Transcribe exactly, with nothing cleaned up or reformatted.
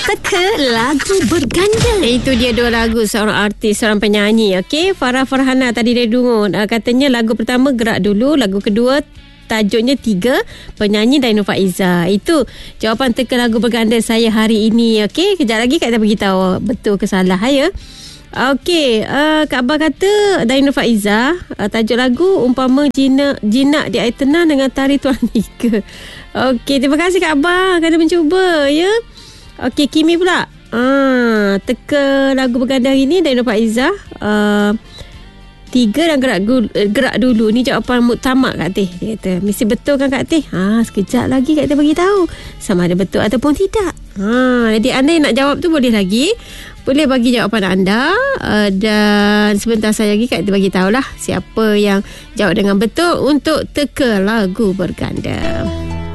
Teka lagu berganda. Itu dia dua lagu seorang artis, seorang penyanyi. Okey, Farah Farhana tadi dia dengar. Uh, katanya lagu pertama Gerak Dulu, lagu kedua tajuknya Tiga, penyanyi Dainu Faiza. Itu jawapan teka lagu berganda saya hari ini. Okey, kejap lagi Kak Ita beritahu betul ke salah ya. Okey, uh, Kak Abah kata Dainu Faiza, uh, tajuk lagu umpama jinak jinak di air tenang dengan tari Tuan Nika. Okey, terima kasih Kak Abah kerana mencuba ya. Okey, Kimi pula. Ah, teka lagu berganda hari ni Dainu Faiza. Uh, tiga dan gerak, gerak dulu. Ni jawapan muktamad Kak Teh. Dia kata, mesti betul kan Kak Teh? Ha, sekejap lagi Kak Teh bagi tahu sama ada betul ataupun tidak. Ha, jadi anda yang nak jawab tu boleh lagi. Boleh bagi jawapan anda. Uh, dan sebentar saya lagi Kak Teh bagi tahulah siapa yang jawab dengan betul untuk teka lagu berganda.